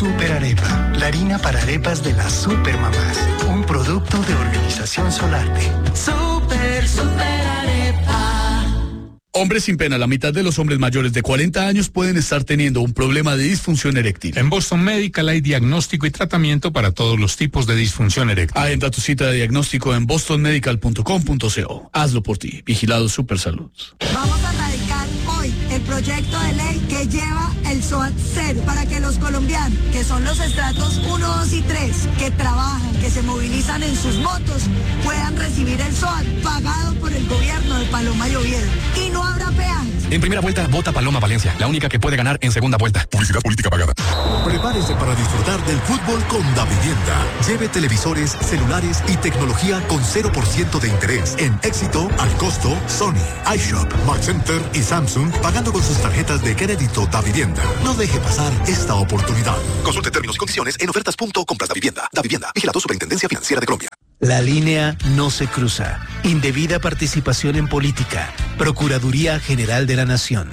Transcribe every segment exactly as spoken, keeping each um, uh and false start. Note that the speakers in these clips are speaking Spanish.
Super Arepa, la harina para arepas de las supermamás. Un producto de Organización Solarte. Super, super arepa. Hombres sin pena, la mitad de los hombres mayores de cuarenta años pueden estar teniendo un problema de disfunción eréctil. En Boston Medical hay diagnóstico y tratamiento para todos los tipos de disfunción eréctil. Agenda tu cita de diagnóstico en boston medical punto com punto co. Hazlo por ti. Vigilado Supersalud. Vamos a radicar hoy el proyecto de ley que lleva el SOAT cero para que los colombianos, que son los estratos uno, dos y tres, que trabajan, que se movilizan en sus motos, puedan recibir el SOAT pagado por el gobierno de Paloma y Oviedo. Y no habrá peajes. En primera vuelta, vota Paloma Valencia, la única que puede ganar en segunda vuelta. Publicidad política pagada. Prepárese para disfrutar del fútbol con Davivienda. Lleve televisores, celulares y tecnología con cero por ciento de interés. En Éxito, al costo, Sony, iShop, Mark Center y Samsung, pagando con sus tarjetas de crédito Davivienda. No deje pasar esta oportunidad. Consulte términos y condiciones en ofertas punto compras Davivienda. Davivienda, vigilado Superintendencia Financiera de Colombia. La línea no se cruza. Indebida participación en política. Procuraduría General de la Nación.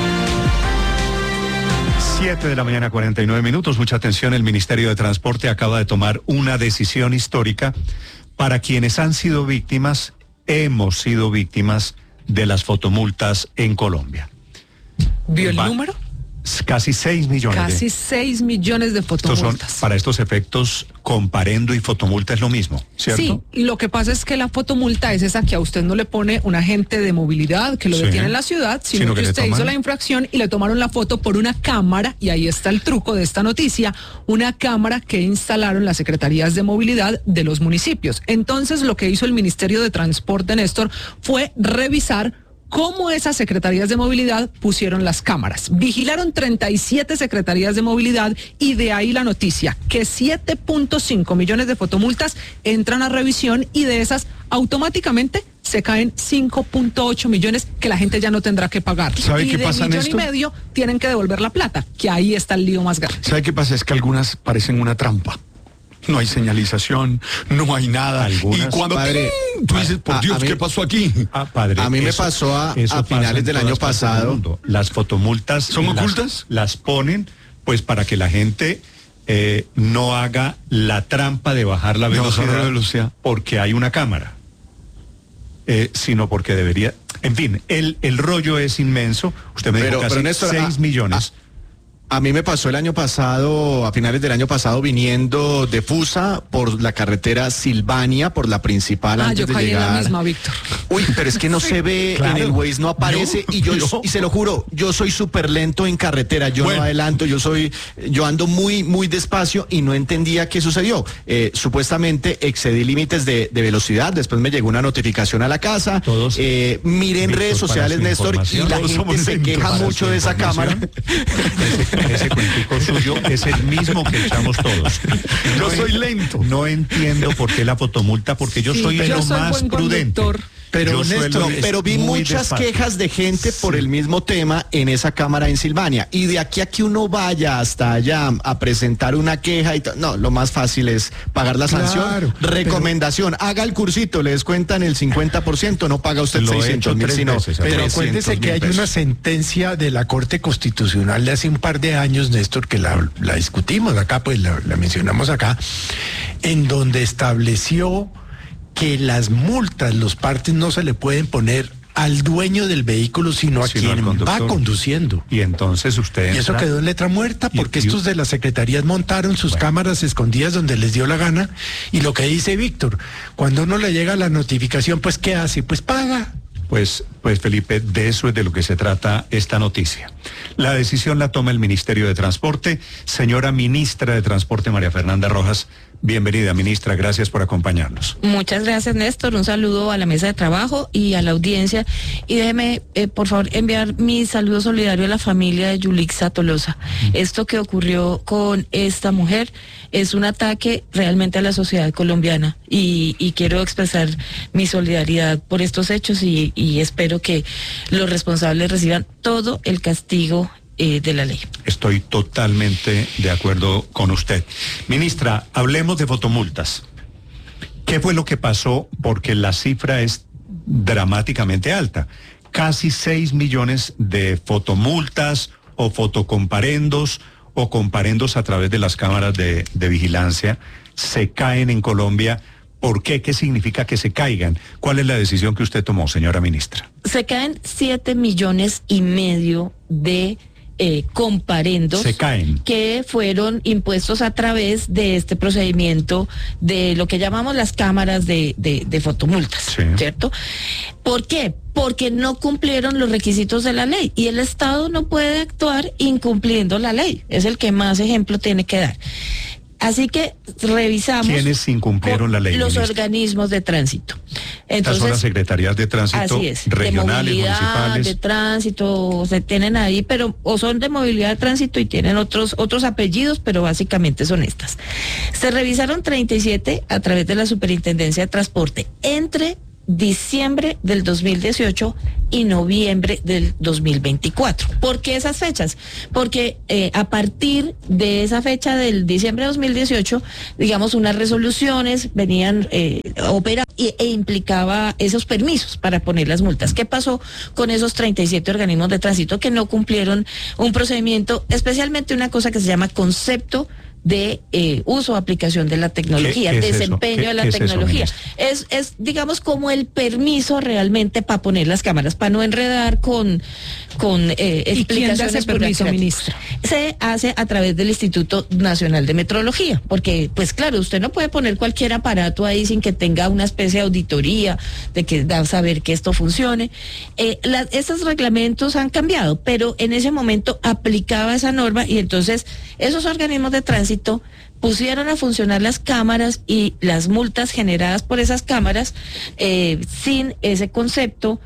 siete de la mañana, cuarenta y nueve minutos. Mucha atención, el Ministerio de Transporte acaba de tomar una decisión histórica para quienes han sido víctimas, hemos sido víctimas de las fotomultas en Colombia. ¿Vio el Va, número? Casi seis millones. Casi de, seis millones de fotomultas. son, para estos efectos, comparendo y fotomulta es lo mismo, ¿cierto? Sí, y lo que pasa es que la fotomulta es esa que a usted no le pone un agente de movilidad que lo Sí. detiene en la ciudad, sino, Sino que, que le usted toman- hizo la infracción y le tomaron la foto por una cámara, y ahí está el truco de esta noticia, una cámara que instalaron las secretarías de movilidad de los municipios. Entonces, lo que hizo el Ministerio de Transporte, Néstor, fue revisar cómo esas secretarías de movilidad pusieron las cámaras. Vigilaron treinta y siete secretarías de movilidad y de ahí la noticia, que siete punto cinco millones de fotomultas entran a revisión y de esas automáticamente se caen cinco punto ocho millones que la gente ya no tendrá que pagar. ¿Sabe y qué de pasa, millón Néstor? y medio tienen que devolver la plata, que ahí está el lío más grande. ¿Sabe qué pasa? Es que algunas parecen una trampa. No hay señalización, no hay nada. Algunas, y cuando padre, tú dices, por a- Dios, a mí- ¿qué pasó aquí? Ah, padre, A mí me eso- pasó a- eso a pasa finales en del todas año partes del pasado. mundo. Las fotomultas. ¿Son las- ocultas? Las ponen, pues, para que la gente eh, no haga la trampa de bajar la De bajar velocidad, la velocidad. porque hay una cámara. Eh, sino porque debería. En fin, el, el rollo es inmenso. Usted me Pero- dijo casi pero, Néstor, seis a- millones. A mí me pasó el año pasado, a finales del año pasado, viniendo de Fusa por la carretera Silvania, por la principal, Ah, antes yo de caí en llegar. la misma, Víctor. Uy, pero es que no se ve claro. en el Waze, no aparece, No, y yo, no. y se lo juro, yo soy súper lento en carretera, yo Bueno. no adelanto, yo soy, yo ando muy, muy despacio y no entendía qué sucedió. Eh, supuestamente excedí límites de, de velocidad, después me llegó una notificación a la casa, Todos, eh, miré en Víctor, redes para sociales, su Néstor, y información, la todos gente somos se lentos. queja Para mucho su de esa cámara. información, Ese, ese cuentico suyo es el mismo que echamos todos. Yo No soy en- lento. No entiendo por qué la fotomulta, porque yo Sí, soy yo lo soy más buen prudente. conductor. Pero, Yo Néstor, suelo ir pero vi muy muchas despacio. quejas de gente por el mismo tema en esa cámara en Silvania. Y de aquí a que uno vaya hasta allá a presentar una queja y tal, no, lo más fácil es pagar la sanción. Claro, Recomendación, haga el cursito, le descuentan el cincuenta por ciento, no paga usted Lo he hecho seiscientos mil, tres sino veces, Pero trescientos acuérdese que mil hay pesos. una sentencia de la Corte Constitucional de hace un par de años, Néstor, que la, la discutimos acá, pues la, la mencionamos acá, en donde estableció que las multas, los partes no se le pueden poner al dueño del vehículo, sino a Sino al quien va conductor. conduciendo. Y entonces usted Y eso entra- quedó en letra muerta Y- porque y- estos de las secretarías montaron sus Bueno. cámaras escondidas donde les dio la gana. Y lo que dice Víctor, cuando uno le llega la notificación, pues ¿qué hace? Pues paga. Pues, pues Felipe, de eso es de lo que se trata esta noticia. La decisión la toma el Ministerio de Transporte. Señora Ministra de Transporte, María Fernanda Rojas, bienvenida, ministra, gracias por acompañarnos. Muchas gracias, Néstor. Un saludo a la mesa de trabajo y a la audiencia. Y déjeme, eh, por favor, enviar mi saludo solidario a la familia de Yulixa Tolosa. Esto que ocurrió con esta mujer es un ataque realmente a la sociedad colombiana y, y quiero expresar mi solidaridad por estos hechos y, y espero que los responsables reciban todo el castigo eh, de la ley. Estoy totalmente de acuerdo con usted. Ministra, hablemos de fotomultas. ¿Qué fue lo que pasó? Porque la cifra es dramáticamente alta. Casi seis millones de fotomultas o fotocomparendos o comparendos a través de las cámaras de, de vigilancia se caen en Colombia. ¿Por qué? ¿Qué significa que se caigan? ¿Cuál es la decisión que usted tomó, señora ministra? Se caen siete millones y medio de eh, comparendos se caen. que fueron impuestos a través de este procedimiento de lo que llamamos las cámaras de, de, de fotomultas, sí. ¿Cierto? ¿Por qué? Porque no cumplieron los requisitos de la ley y el Estado no puede actuar incumpliendo la ley. Es el que más ejemplo tiene que dar. Así que revisamos. ¿Quiénes incumplieron la ley? Los ministra? organismos de tránsito. Entonces, estas son las secretarías de tránsito así es, regionales, de movilidad, municipales. de tránsito, se tienen ahí, pero o son de movilidad de tránsito y tienen otros otros apellidos, pero básicamente son estas. Se revisaron treinta y siete a través de la Superintendencia de Transporte entre diciembre del dos mil dieciocho y noviembre del dos mil veinticuatro. ¿Por qué esas fechas? Porque eh, a partir de esa fecha del diciembre de dos mil dieciocho, digamos, unas resoluciones venían eh, operando e, e implicaba esos permisos para poner las multas. ¿Qué pasó con esos treinta y siete organismos de tránsito que no cumplieron un procedimiento, especialmente una cosa que se llama concepto de eh, uso o aplicación de la tecnología, ¿Qué, qué es desempeño ¿Qué, de la qué tecnología? Es, eso, es, es, digamos, como el permiso realmente para poner las cámaras, para no enredar con, con eh, explicaciones. ¿Y quién da ese permiso, ministra? Se hace a través del Instituto Nacional de Metrología, porque, pues claro, usted no puede poner cualquier aparato ahí sin que tenga una especie de auditoría, de que da a saber que esto funcione. Eh, las, estos reglamentos han cambiado, pero en ese momento aplicaba esa norma y entonces esos organismos de tránsito pusieron a funcionar las cámaras y las multas generadas por esas cámaras eh, sin ese concepto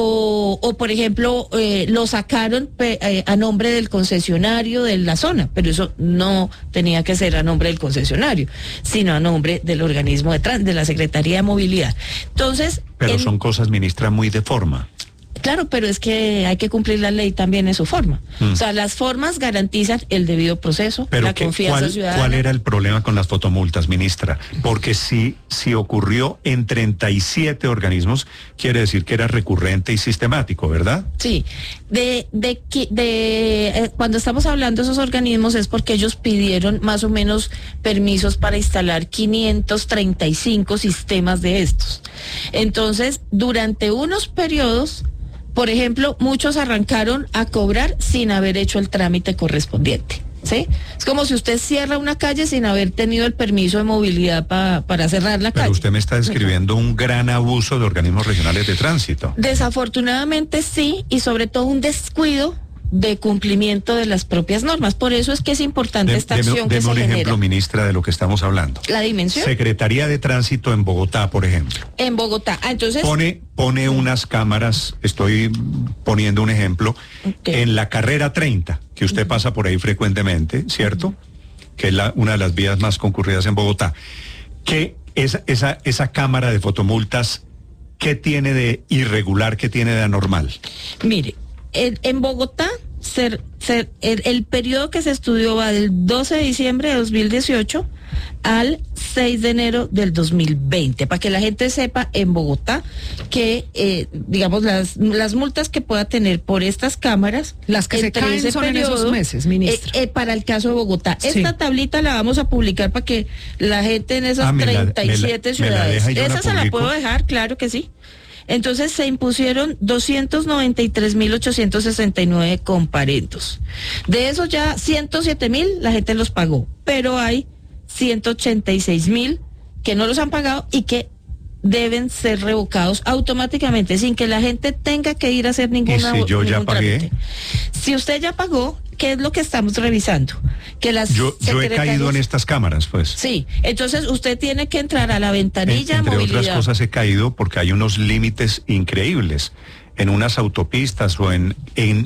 o, o por ejemplo, eh, lo sacaron pe, eh, a nombre del concesionario de la zona, pero eso no tenía que ser a nombre del concesionario, sino a nombre del organismo de, trans, de la Secretaría de Movilidad. Entonces, pero en, son cosas, ministra, muy de forma. Claro, pero es que hay que cumplir la ley también en su forma. Mm. O sea, las formas garantizan el debido proceso, pero la que, confianza ¿cuál, ciudadana. ¿Cuál era el problema con las fotomultas, ministra? Porque si, si ocurrió en treinta y siete organismos, quiere decir que era recurrente y sistemático, ¿verdad? Sí. De, de, de, de eh, cuando estamos hablando de esos organismos es porque ellos pidieron más o menos permisos para instalar quinientos treinta y cinco sistemas de estos. Entonces, durante unos periodos, por ejemplo, muchos arrancaron a cobrar sin haber hecho el trámite correspondiente, ¿sí? Es como si usted cierra una calle sin haber tenido el permiso de movilidad pa, para cerrar la Pero calle. usted me está describiendo un gran abuso de organismos regionales de tránsito. Desafortunadamente sí, y sobre todo un descuido de cumplimiento de las propias normas. Por eso es que es importante de, esta deme, acción que deme se un genera. ejemplo, ministra, de lo que estamos hablando. La dimensión. Secretaría de Tránsito en Bogotá, por ejemplo. En Bogotá. Ah, entonces. Pone, pone unas cámaras, estoy poniendo un ejemplo, okay. en la carrera treinta, que usted uh-huh. pasa por ahí frecuentemente, ¿cierto? Uh-huh. Que es la, una de las vías más concurridas en Bogotá. Que esa, esa, esa cámara de fotomultas, ¿qué tiene de irregular, qué tiene de anormal? Mire, En, en Bogotá, ser, ser, el, el periodo que se estudió va del doce de diciembre de dos mil dieciocho al seis de enero del dos mil veinte, para que la gente sepa en Bogotá que, eh, digamos, las, las multas que pueda tener por estas cámaras, las que se caen son periodo, en esos meses, ministra. Eh, eh, para el caso de Bogotá. Sí. Esta tablita la vamos a publicar para que la gente en esas ah, treinta y siete la, ciudades, la esa la se la puedo dejar, claro que sí. Entonces se impusieron doscientos noventa y tres mil ochocientos sesenta y nueve comparendos. De esos ya ciento siete mil la gente los pagó, pero hay ciento ochenta y seis mil que no los han pagado y que deben ser revocados automáticamente sin que la gente tenga que ir a hacer ninguna. ¿Y si yo ya pagué? Trámite. Si usted ya pagó, ¿qué es lo que estamos revisando? Que las yo, yo he caído en estas cámaras, pues. Sí, entonces usted tiene que entrar a la ventanilla en, entre movilidad. otras cosas he caído porque hay unos límites increíbles en unas autopistas o en, en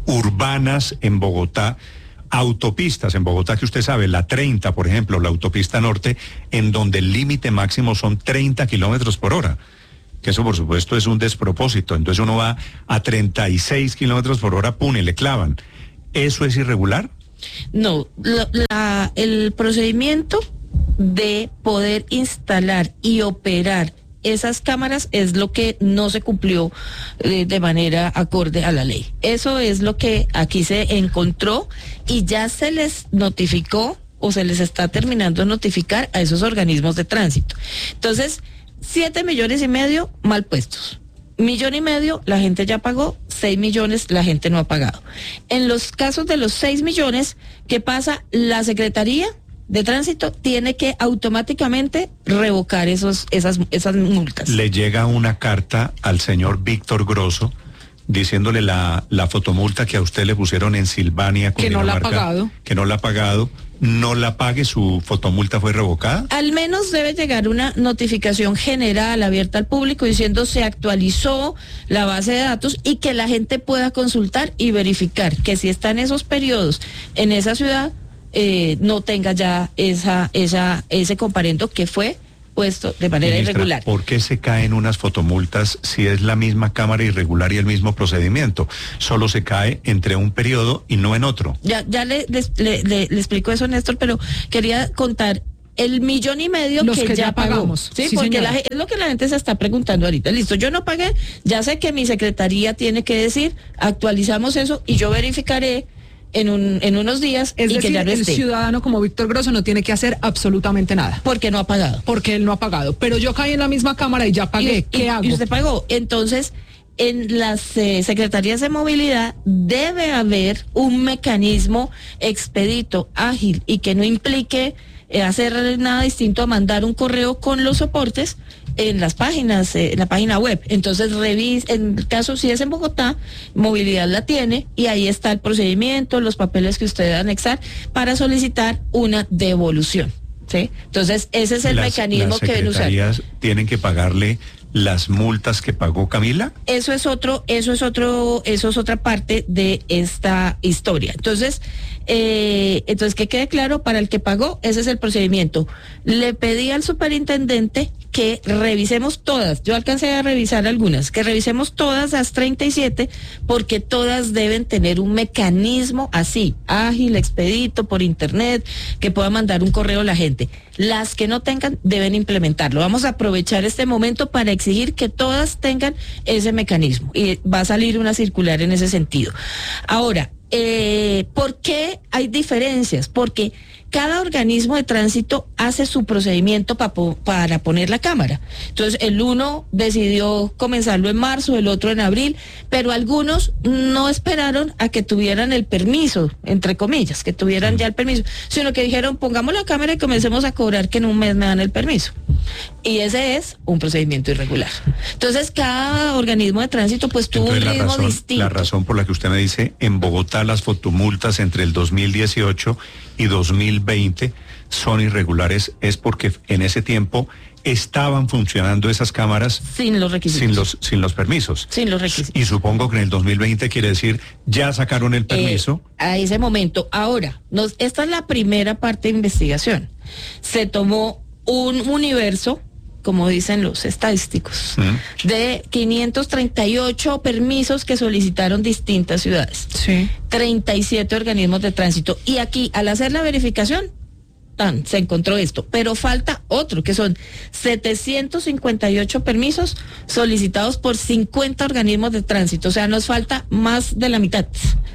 urbanas en Bogotá. Autopistas en Bogotá, que usted sabe, la treinta, por ejemplo, la autopista norte, en donde el límite máximo son treinta kilómetros por hora. Que eso, por supuesto, es un despropósito. Entonces uno va a treinta y seis kilómetros por hora, pum, y le clavan. ¿Eso es irregular? No, la, la, el procedimiento de poder instalar y operar esas cámaras es lo que no se cumplió eh, de manera acorde a la ley. Eso es lo que aquí se encontró y ya se les notificó o se les está terminando de notificar a esos organismos de tránsito. Entonces, siete millones y medio mal puestos. Millón y medio, la gente ya pagó, seis millones, la gente no ha pagado. En los casos de los seis millones, ¿qué pasa? La Secretaría de Tránsito tiene que automáticamente revocar esos, esas, esas multas. Le llega una carta al señor Víctor Grosso diciéndole la, la fotomulta que a usted le pusieron en Silvania, que no la ha pagado. Que no la ha pagado. No la pague, su fotomulta fue revocada. Al menos debe llegar una notificación general abierta al público diciendo se actualizó la base de datos y que la gente pueda consultar y verificar que si está en esos periodos en esa ciudad eh, no tenga ya esa esa ese comparendo que fue puesto de manera Ministra, irregular. ¿por qué se caen unas fotomultas si es la misma cámara irregular y el mismo procedimiento? Solo se cae entre un periodo y no en otro. Ya, ya le, le, le, le, le explico eso, Néstor, pero quería contar el millón y medio Los que, que ya, ya pagó. pagamos. Sí, Sí, porque señora. la, es lo que la gente se está preguntando ahorita. Listo, yo no pagué, ya sé que mi secretaría tiene que decir, actualizamos eso y yo verificaré en un en unos días Es y decir, que ya no el esté. ciudadano como Víctor Grosso no tiene que hacer absolutamente nada. Porque no ha pagado. Porque él no ha pagado. Pero yo caí en la misma cámara y ya pagué. Y, ¿Qué y- hago? y usted pagó. Entonces, en las eh, secretarías de movilidad debe haber un mecanismo expedito, ágil y que no implique eh, hacer nada distinto a mandar un correo con los soportes en las páginas, eh, en la página web. Entonces, revis, en el caso si es en Bogotá, movilidad la tiene y ahí está el procedimiento, los papeles que usted debe anexar para solicitar una devolución. ¿Sí? Entonces, ese es el Las- mecanismo las que deben usar. secretarías tienen que pagarle las multas que pagó Camila. Eso es otro, eso es otro, eso es otra parte de esta historia. Entonces, eh, entonces que quede claro, para el que pagó, ese es el procedimiento. Le pedí al superintendente que revisemos todas, yo alcancé a revisar algunas, que revisemos todas las treinta y siete, porque todas deben tener un mecanismo así, ágil, expedito, por internet, que pueda mandar un correo a la gente. Las que no tengan deben implementarlo. Vamos a aprovechar este momento para exigir que todas tengan ese mecanismo y va a salir una circular en ese sentido. Ahora, eh, ¿por qué hay diferencias? Porque cada organismo de tránsito hace su procedimiento pa po para poner la cámara. Entonces, el uno decidió comenzarlo en marzo, el otro en abril, pero algunos no esperaron a que tuvieran el permiso, entre comillas, que tuvieran ya el permiso, sino que dijeron, pongamos la cámara y comencemos a cobrar que en un mes me dan el permiso. Y ese es un procedimiento irregular. Entonces, cada organismo de tránsito pues tuvo Entonces, un la ritmo razón, distinto. la razón por la que usted me dice, en Bogotá las fotomultas entre el dos mil dieciocho y dos mil veinte son irregulares, es porque en ese tiempo estaban funcionando esas cámaras sin los requisitos. sin los, sin los permisos. Sin los requisitos. Y supongo que en el dos mil veinte quiere decir, ya sacaron el permiso. Eh, a ese momento. Ahora, nos, esta es la primera parte de investigación. Se tomó un universo, como dicen los estadísticos, ¿Mm? de quinientos treinta y ocho permisos que solicitaron distintas ciudades. Sí. treinta y siete organismos de tránsito. Y aquí, al hacer la verificación, tan, se encontró esto. Pero falta otro, que son setecientos cincuenta y ocho permisos solicitados por cincuenta organismos de tránsito. O sea, nos falta más de la mitad.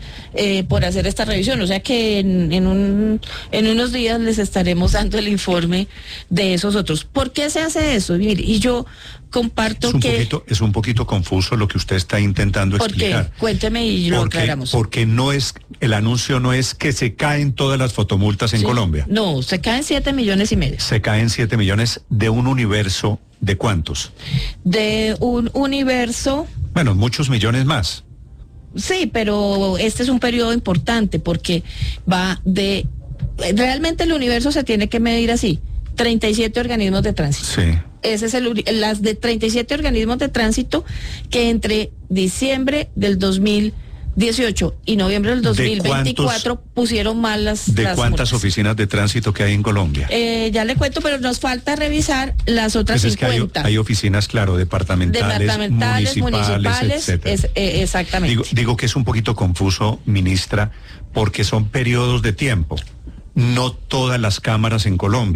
Eh, por hacer esta revisión, o sea que en, en, un, en unos días les estaremos dando el informe de esos otros. ¿Por qué se hace eso? Mire, y yo comparto Es un, que... poquito, es un poquito confuso lo que usted está intentando ¿Por qué? explicar. Cuénteme y lo Porque, aclaramos. porque no es, el anuncio no es que se caen todas las fotomultas en Sí. Colombia. No, se caen siete millones y medio. Se caen siete millones de un universo de cuántos. De un universo... Bueno, muchos millones más. Sí, pero este es un periodo importante porque va de... Realmente el universo se tiene que medir así. treinta y siete organismos de tránsito. Sí. Ese es el uni- las de treinta y siete organismos de tránsito que entre diciembre del dos mil dieciocho y noviembre del dos mil veinticuatro pusieron mal las ¿De las cuántas multas. oficinas de tránsito que hay en Colombia? Eh, ya le cuento, pero nos falta revisar las otras Pues es que hay, cincuenta. hay oficinas, claro, departamentales, Departamentales, municipales, municipales, etcétera. es- eh, exactamente. Digo, digo que es un poquito confuso, ministra, porque son periodos de tiempo. No todas las cámaras en Colombia.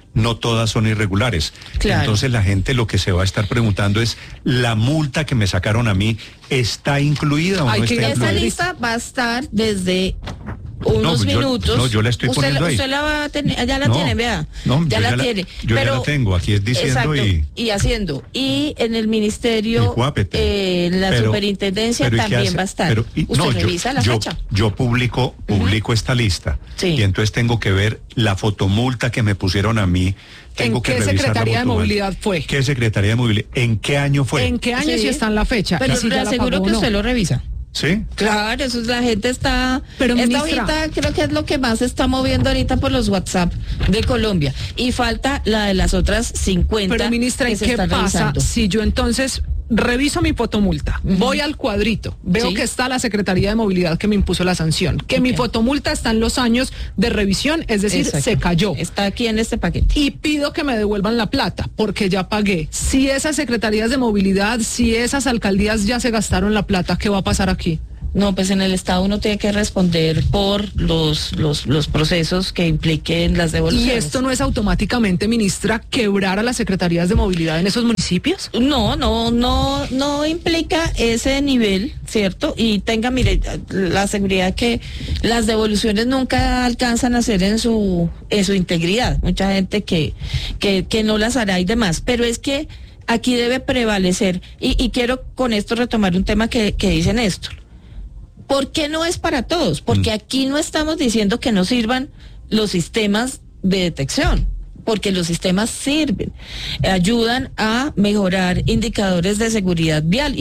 no todas son irregulares. Claro. Entonces la gente lo que se va a estar preguntando es, ¿la multa que me sacaron a mí está incluida o Hay no que- está Esa incluida? lista va a estar desde unos No, yo- minutos. no, yo la estoy usted poniendo la, ahí. Usted la va a tener, ya la No, tiene, vea. no, ya yo la ya la- tiene. yo ya la tengo, aquí es diciendo exacto, y- haciendo. Y en el ministerio, Y Guapete. eh, en la Pero- superintendencia pero ¿y qué también hace? va a estar. Pero, y- usted no, yo- revisa la yo, fecha. Yo publico, publico esta lista. Sí. Y entonces tengo que ver la fotomulta que me pusieron a mí. Tengo ¿En que qué revisar la Secretaría de fotomulta. Movilidad fue? ¿Qué Secretaría de Movilidad? ¿En qué año fue? ¿En qué año Sí. sí está en la fecha? Pero Y si le ya la aseguro pagó que o no. usted lo revisa. ¿Sí? Claro, eso es, la gente está, Pero, esta ministra- ahorita creo que es lo que más se está moviendo ahorita por los WhatsApp de Colombia. Y falta la de las otras cincuenta. Pero ministra, ¿y que se qué están pasa revisando. si yo entonces reviso mi fotomulta, voy al cuadrito, veo Sí. que está la Secretaría de Movilidad que me impuso la sanción, que mi Ok. fotomulta está en los años de revisión, es decir, Exacto. se cayó? Está aquí en este paquete. Y pido que me devuelvan la plata, porque ya pagué. Si esas secretarías de movilidad, si esas alcaldías ya se gastaron la plata, ¿qué va a pasar aquí? No, pues en el Estado uno tiene que responder por los, los, los procesos que impliquen las ¿Y devoluciones. esto no es automáticamente, ministra, quebrar a las secretarías de movilidad en esos municipios? No, no, no, no implica ese nivel, ¿cierto? Y tenga, mire, la seguridad que las devoluciones nunca alcanzan a ser en su, en su integridad. Mucha gente que, que, que no las hará y demás. Pero es que aquí debe prevalecer, y, y quiero con esto retomar un tema que, que dice Néstor. ¿Por qué no es para todos? Porque aquí no estamos diciendo que no sirvan los sistemas de detección, porque los sistemas sirven, ayudan a mejorar indicadores de seguridad vial.